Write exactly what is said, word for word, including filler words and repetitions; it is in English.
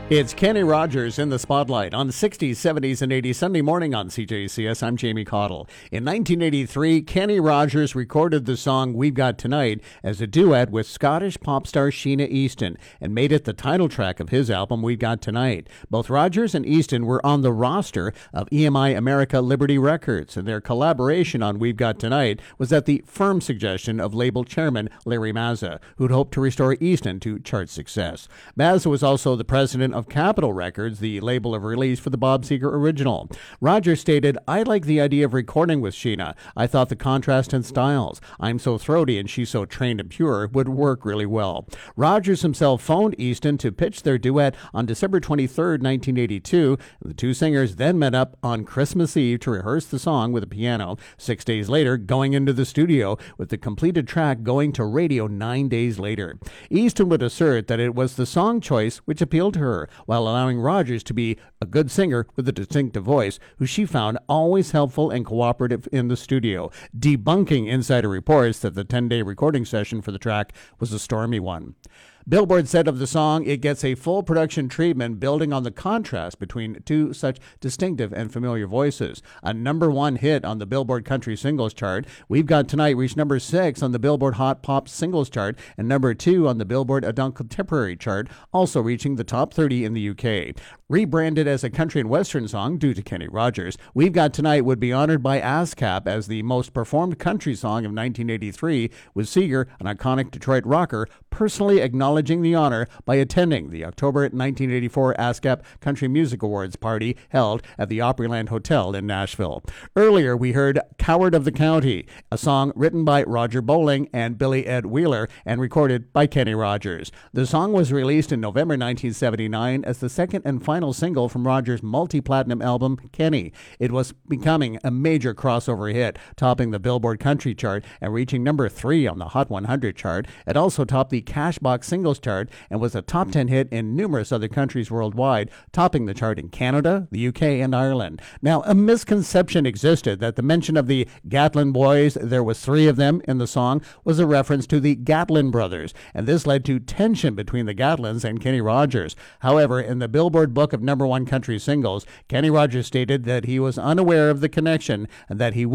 It's Kenny Rogers in the spotlight on sixties, seventies, and eighties Sunday morning on C J C S. I'm Jamie Cottle. In nineteen eighty-three, Kenny Rogers recorded the song We've Got Tonight as a duet with Scottish pop star Sheena Easton and made it the title track of his album We've Got Tonight. Both Rogers and Easton were on the roster of E M I America Liberty Records, and their collaboration on We've Got Tonight was at the firm suggestion of label chairman Larry Mazza, who'd hoped to restore Easton to chart success. Mazza was also the president of Capitol Records, the label of release for the Bob Seger original. Rogers stated, "I like the idea of recording with Sheena. I thought the contrast in styles, I'm so throaty and she's so trained and pure, would work really well." Rogers himself phoned Easton to pitch their duet on December twenty-third, nineteen eighty-two. The two singers then met up on Christmas Eve to rehearse the song with a piano. Six days later, going into the studio, with the completed track going to radio nine days later. Easton would assert that it was the song choice which appealed to her, while allowing Rogers to be a good singer with a distinctive voice, who she found always helpful and cooperative in the studio, debunking insider reports that the ten-day recording session for the track was a stormy one. Billboard said of the song, it gets a full production treatment, building on the contrast between two such distinctive and familiar voices. A number one hit on the Billboard Country Singles Chart, We've Got Tonight reached number six on the Billboard Hot Pop Singles Chart and number two on the Billboard Adult Contemporary Chart, also reaching the top thirty in the U K. Rebranded as a country and western song due to Kenny Rogers, We've Got Tonight would be honored by ASCAP as the most performed country song of nineteen eighty-three, with Seger, an iconic Detroit rocker, personally acknowledging the honor by attending the October nineteen eighty-four ASCAP Country Music Awards party held at the Opryland Hotel in Nashville. Earlier, we heard Coward of the County, a song written by Roger Bowling and Billy Ed Wheeler and recorded by Kenny Rogers. The song was released in November nineteen seventy-nine as the second and final single from Rogers' multi-platinum album, Kenny. It was becoming a major crossover hit, topping the Billboard Country Chart and reaching number three on the Hot one hundred chart. It also topped the Cashbox Singles Chart and was a top ten hit in numerous other countries worldwide, topping the chart in Canada, the U K, and Ireland. Now, a misconception existed that the mention of the Gatlin Boys, there was three of them in the song, was a reference to the Gatlin brothers, and this led to tension between the Gatlins and Kenny Rogers. However, in the Billboard Book of Number One Country Singles, Kenny Rogers stated that he was unaware of the connection and that he